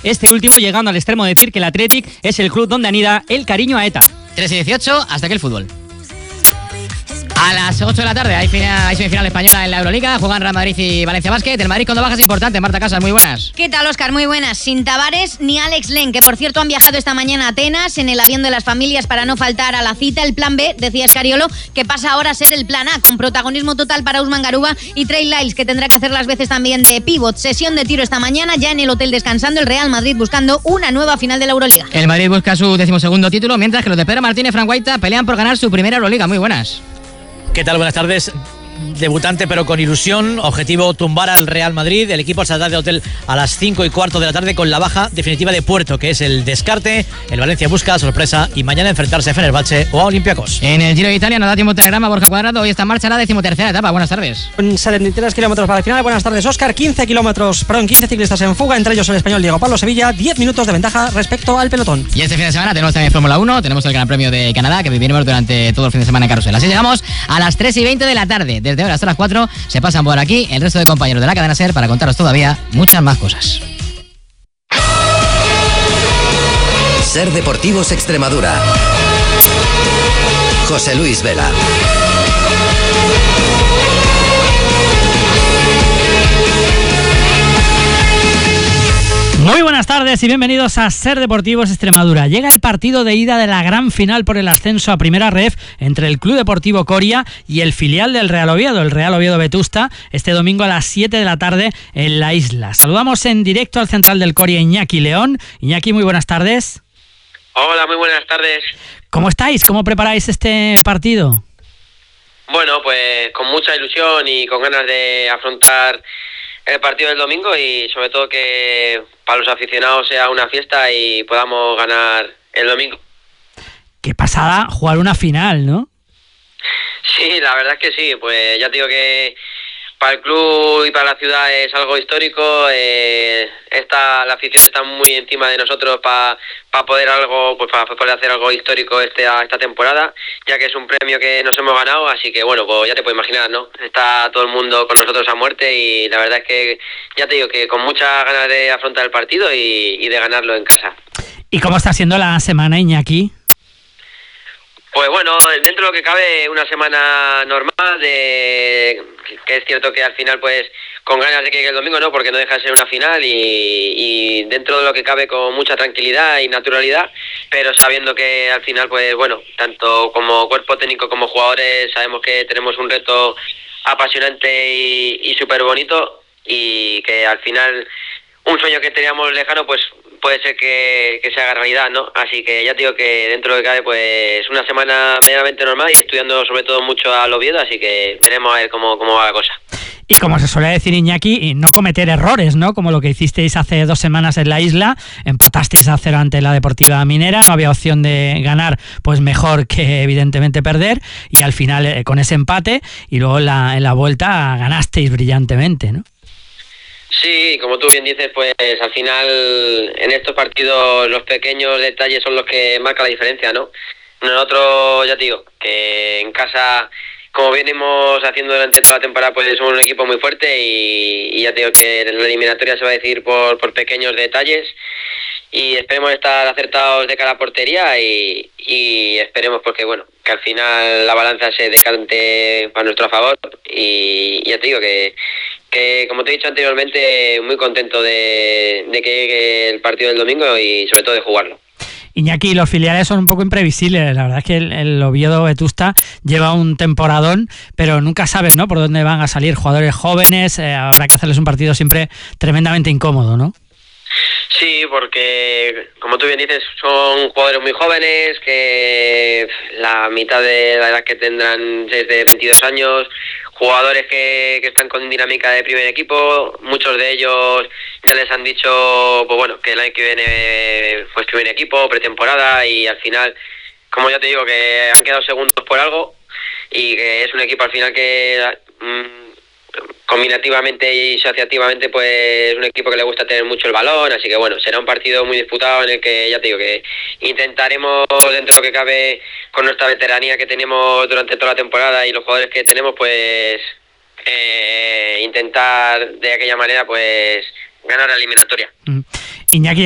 este último llegando al extremo de decir que el Athletic es el club donde anida el cariño a ETA. 3:18, hasta aquí el fútbol. A las 8 de la tarde hay semifinal española en la Euroliga. Juegan Real Madrid y Valencia Basket. El Madrid con 2 bajas importantes. Marta Casas, muy buenas. ¿Qué tal, Óscar? Muy buenas. Sin Tavares ni Alex Len, que por cierto han viajado esta mañana a Atenas en el avión de las familias para no faltar a la cita. El plan B, decía Escariolo, que pasa ahora a ser el plan A, con protagonismo total para Usman Garuba y Trey Lyles, que tendrá que hacer las veces también de pívot. Sesión de tiro esta mañana, ya en el hotel descansando. El Real Madrid buscando una nueva final de la Euroliga. El Madrid busca su 12º título, mientras que los de Pedro Martínez y Frank Guaita pelean por ganar su primera Euroliga. Muy buenas. ¿Qué tal? Buenas tardes. Debutante pero con ilusión, objetivo tumbar al Real Madrid. El equipo saldrá de hotel a las 5:15 de la tarde con la baja definitiva de Puerto, que es el descarte. El Valencia busca sorpresa y mañana enfrentarse a Fenerbahce o a Olympiacos. En el Giro de Italia nos da tiempo telegrama Borja Cuadrado. Hoy está en marcha la 13ª etapa. Buenas tardes. 73 kilómetros para el final. Buenas tardes, Óscar. 15 ciclistas en fuga, entre ellos el español Diego Pablo Sevilla. 10 minutos de ventaja respecto al pelotón. Y este fin de semana tenemos también Fórmula 1. Tenemos el Gran Premio de Canadá, que viviremos durante todo el fin de semana en carrusel. Así llegamos a las 3:20 de la tarde. Desde ahora hasta las 4 se pasan por aquí el resto de compañeros de la cadena SER para contaros todavía muchas más cosas. SER Deportivos Extremadura. José Luis Vela. Muy buenas tardes y bienvenidos a SER Deportivos Extremadura. Llega el partido de ida de la gran final por el ascenso a Primera Ref entre el Club Deportivo Coria y el filial del Real Oviedo, el Real Oviedo Vetusta, este domingo a las 7 de la tarde en la isla. Saludamos en directo al central del Coria, Iñaki León. Iñaki, muy buenas tardes. Hola, muy buenas tardes. ¿Cómo estáis? ¿Cómo preparáis este partido? Bueno, pues con mucha ilusión y con ganas de afrontar el partido del domingo y sobre todo que para los aficionados sea una fiesta y podamos ganar el domingo. Qué pasada jugar una final, ¿no? Sí, la verdad es que sí, pues ya te digo que para el club y para la ciudad es algo histórico. La afición está muy encima de nosotros para poder hacer algo histórico esta temporada, ya que es un premio que nos hemos ganado, así que bueno, pues ya te puedes imaginar, ¿no? Está todo el mundo con nosotros a muerte y la verdad es que ya te digo que con muchas ganas de afrontar el partido y de ganarlo en casa. ¿Y cómo está siendo la semana, Iñaki? Pues bueno, dentro de lo que cabe, una semana normal, que es cierto que al final pues con ganas de que llegue el domingo, ¿no? Porque no deja de ser una final y dentro de lo que cabe con mucha tranquilidad y naturalidad, pero sabiendo que al final pues bueno, tanto como cuerpo técnico como jugadores sabemos que tenemos un reto apasionante y súper bonito y que al final un sueño que teníamos lejano pues puede ser que se haga realidad, ¿no? Así que ya te digo que dentro de lo que cabe, pues una semana medianamente normal y estudiando sobre todo mucho al Oviedo, así que veremos a ver cómo va la cosa. Y como se suele decir, Iñaki, no cometer errores, ¿no? Como lo que hicisteis hace 2 semanas en la isla, empatasteis a 0 ante la Deportiva Minera, no había opción de ganar, pues mejor que evidentemente perder, y al final con ese empate, y luego en la vuelta ganasteis brillantemente, ¿no? Sí, como tú bien dices, pues al final en estos partidos los pequeños detalles son los que marcan la diferencia, ¿no? Nosotros, ya te digo, que en casa, como venimos haciendo durante toda la temporada, pues somos un equipo muy fuerte y ya te digo que en la eliminatoria se va a decidir por pequeños detalles y esperemos estar acertados de cara a portería y esperemos porque bueno, que al final la balanza se decante para nuestro favor y ya te digo que como te he dicho anteriormente, muy contento de que llegue el partido del domingo y sobre todo de jugarlo. Iñaki, los filiales son un poco imprevisibles, la verdad es que el Oviedo Vetusta lleva un temporadón, pero nunca sabes, ¿no?, por dónde van a salir jugadores jóvenes, habrá que hacerles un partido siempre tremendamente incómodo, ¿no? Sí, porque como tú bien dices, son jugadores muy jóvenes, que la mitad de la edad que tendrán es de 22 años, jugadores que están con dinámica de primer equipo, muchos de ellos ya les han dicho pues bueno, que el año que viene pues primer equipo, pretemporada y al final, como ya te digo, que han quedado segundos por algo y que es un equipo al final que combinativamente y asociativamente pues es un equipo que le gusta tener mucho el balón, así que bueno, será un partido muy disputado en el que ya te digo que intentaremos dentro de lo que cabe con nuestra veteranía que tenemos durante toda la temporada y los jugadores que tenemos pues intentar de aquella manera pues ganar la eliminatoria. Iñaki,